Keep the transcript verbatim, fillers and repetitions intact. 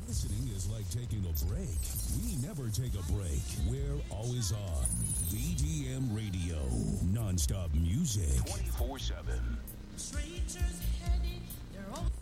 Listening is like taking a break. We never take a break. We're always on. B D M Radio. Non-stop music. twenty-four seven. Strangers headed their own